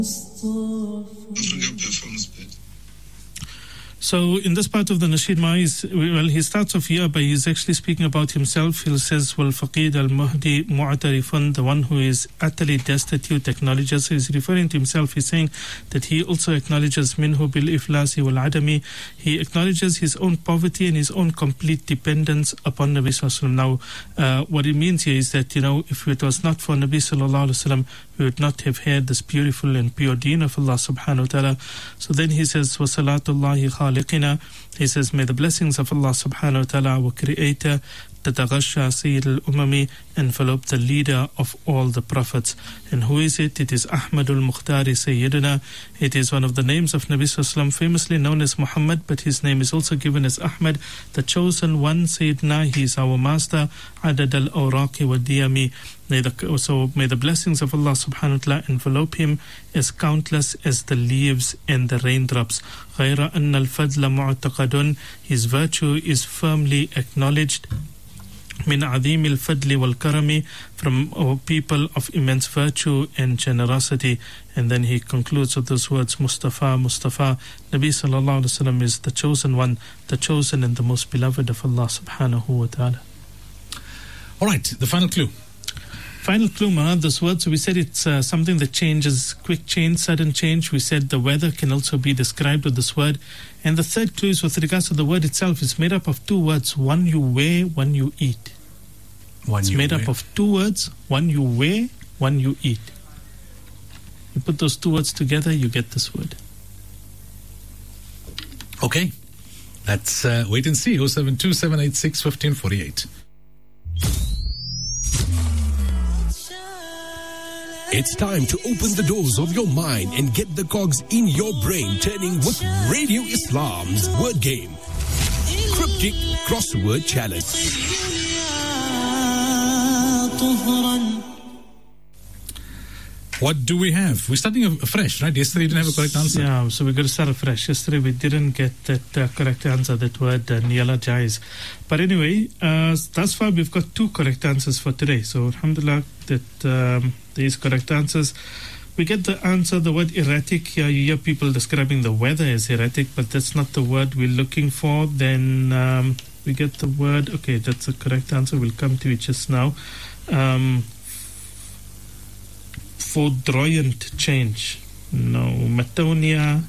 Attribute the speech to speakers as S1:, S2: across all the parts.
S1: So in this part of the Nasheed Ma'i, he starts off here by he's actually speaking about himself. He says, "Wal-Faqid al-Muhdi mu'tarifun," the one who is utterly destitute acknowledges. So he's referring to himself. He's saying that he also acknowledges minhu bil-iflasi wal-adami. He acknowledges his own poverty and his own complete dependence upon Nabi Sallallahu Alaihi Wasallam. Now, what it means here is that, if it was not for Nabi Sallallahu Alaihi Wasallam, we would not have had this beautiful and pure deen of Allah Subhanahu wa Ta'ala. So then he says, "Wa salatullahi khaliqina." He says, "May the blessings of Allah Subhanahu wa Ta'ala, our Creator, Tataghasha Sayyid al-Umami, envelop the leader of all the prophets." And who is it? It is Ahmadul Mukhtari Sayyidina. It is one of the names of Nabi Sallallahu Alaihi Wasallam, famously known as Muhammad, but his name is also given as Ahmad, the chosen one, Sayyidina. He is our master, Adad al-Awraqi wa Diyami. So may the blessings of Allah Subhanahu wa Ta'ala envelope him as countless as the leaves and the raindrops. غَيْرَ أَنَّ الْفَضْلَ مُعْتَقَدٌ. His virtue is firmly acknowledged. min عظيم الفضل والكرم, from our people of immense virtue and generosity. And then he concludes with those words, Mustafa, Mustafa. Nabi Sallallahu Alaihi Wasallam is the chosen one, the chosen and the most beloved of Allah Subhanahu wa Ta'ala.
S2: All right, the final clue.
S1: Final clue, this word, so we said it's something that changes, quick change, sudden change. We said the weather can also be described with this word. And the third clue is with regards to the word itself. It's made up of two words, one you wear, one you eat. It's made up of two words, one you wear, one you eat. You put those two words together, you get this word.
S2: Okay, let's wait and see. 072-786-1548.
S3: It's time to open the doors of your mind and get the cogs in your brain turning with Radio Islam's word game. Cryptic Crossword Challenge.
S2: What do we have? We're starting afresh, right? Yesterday you didn't have a correct answer.
S1: Yeah, so we're going to start afresh. Yesterday we didn't get that correct answer, that word, Niyala Jais. But anyway, thus far we've got two correct answers for today. So alhamdulillah that these correct answers. We get the answer, the word erratic. Here you hear people describing the weather as erratic, but that's not the word we're looking for. Then we get the word, okay, that's the correct answer. We'll come to it just now. Foudroyant change. No. Matonia.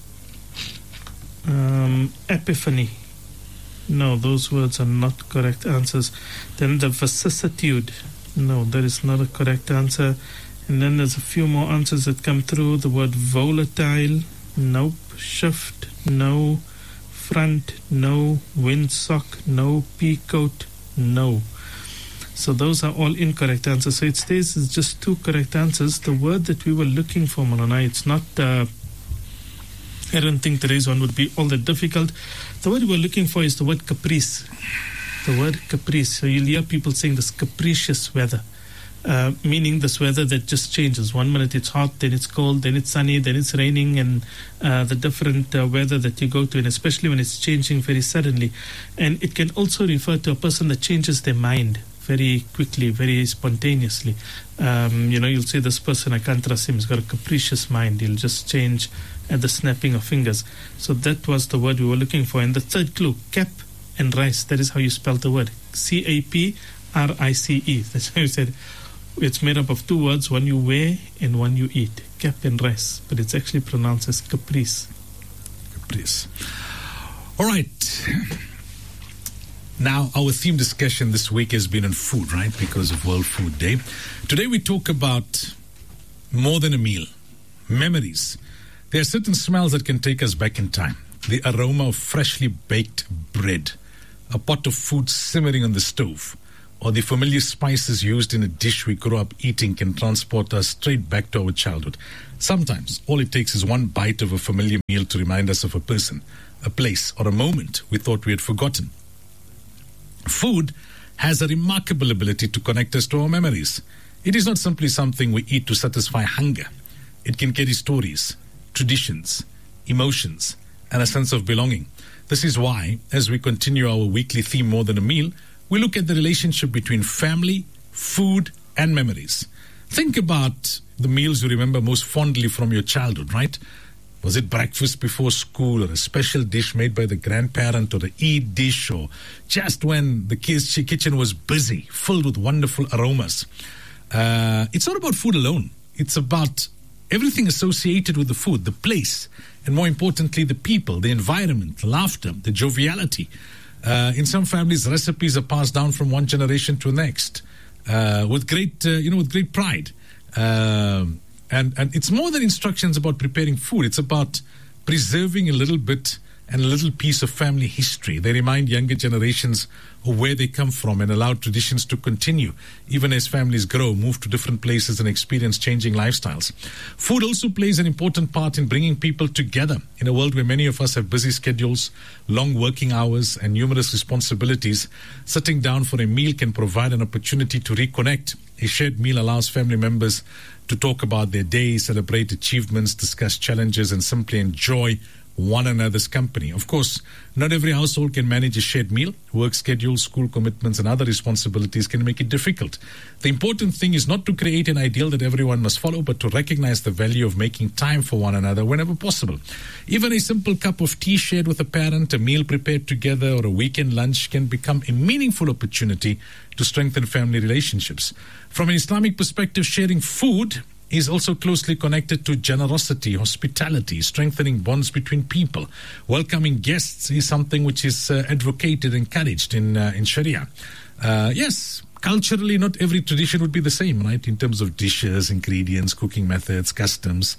S1: Epiphany. No, those words are not correct answers. Then the vicissitude. No, that is not a correct answer. And then there's a few more answers that come through. The word volatile. Nope. Shift. No. Front. No. Windsock. No. Peacoat. No. So those are all incorrect answers. So it stays as just two correct answers. The word that we were looking for, Malana, it's not, I don't think today's one would be all that difficult. The word we were looking for is the word caprice. The word caprice. So you'll hear people saying this capricious weather, meaning this weather that just changes. 1 minute it's hot, then it's cold, then it's sunny, then it's raining, and the different weather that you go to, and especially when it's changing very suddenly. And it can also refer to a person that changes their mind very quickly, very spontaneously. You'll say this person, I can't trust him, he's got a capricious mind. He'll just change at the snapping of fingers. So that was the word we were looking for. And the third clue, cap and rice. That is how you spell the word. CAPRICE. That's how you said. It's made up of two words, one you wear and one you eat. Cap and rice. But it's actually pronounced as caprice.
S2: Caprice. All right. Now, our theme discussion this week has been on food, right? Because of World Food Day. Today we talk about more than a meal. Memories. There are certain smells that can take us back in time. The aroma of freshly baked bread, a pot of food simmering on the stove, or the familiar spices used in a dish we grew up eating can transport us straight back to our childhood. Sometimes, all it takes is one bite of a familiar meal to remind us of a person, a place, or a moment we thought we had forgotten. Food has a remarkable ability to connect us to our memories. It is not simply something we eat to satisfy hunger. It can carry stories, traditions, emotions, and a sense of belonging. This is why, as we continue our weekly theme, More Than a Meal, we look at the relationship between family, food, and memories. Think about the meals you remember most fondly from your childhood, right? Was it breakfast before school, or a special dish made by the grandparent, or the Eid dish, or just when the kitchen was busy, filled with wonderful aromas? It's not about food alone. It's about everything associated with the food, the place, and more importantly, the people, the environment, the laughter, the joviality. In some families, recipes are passed down from one generation to the next with great pride. And it's more than instructions about preparing food. It's about preserving a little bit and a little piece of family history. They remind younger generations of where they come from and allow traditions to continue, even as families grow, move to different places, and experience changing lifestyles. Food also plays an important part in bringing people together. In a world where many of us have busy schedules, long working hours, and numerous responsibilities, sitting down for a meal can provide an opportunity to reconnect. A shared meal allows family members to talk about their day, celebrate achievements, discuss challenges, and simply enjoy one another's company. Of course, not every household can manage a shared meal. Work schedules, school commitments, and other responsibilities can make it difficult. The important thing is not to create an ideal that everyone must follow, but to recognize the value of making time for one another whenever possible. Even a simple cup of tea shared with a parent, a meal prepared together, or a weekend lunch can become a meaningful opportunity to strengthen family relationships. From an Islamic perspective, sharing food is also closely connected to generosity, hospitality, strengthening bonds between people. Welcoming guests is something which is advocated, encouraged in Sharia. Yes, culturally, not every tradition would be the same, right, in terms of dishes, ingredients, cooking methods, customs.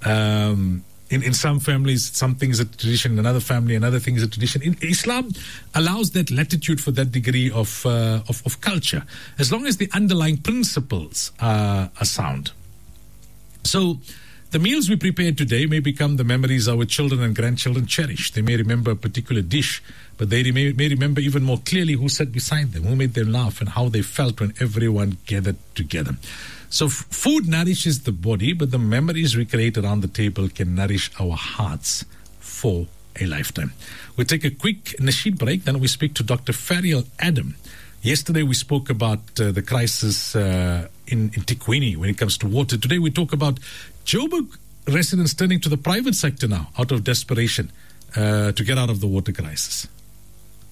S2: In some families, something is a tradition. In another family, another thing is a tradition. Islam allows that latitude for that degree of culture, as long as the underlying principles are sound. So, the meals we prepare today may become the memories our children and grandchildren cherish. They may remember a particular dish, but they may remember even more clearly who sat beside them, who made them laugh, and how they felt when everyone gathered together. So, food nourishes the body, but the memories we create around the table can nourish our hearts for a lifetime. We'll take a quick nasheed break, then we speak to Dr. Farial Adam. Yesterday we spoke about the crisis in Tikwini when it comes to water. Today we talk about Joburg residents turning to the private sector now out of desperation to get out of the water crisis.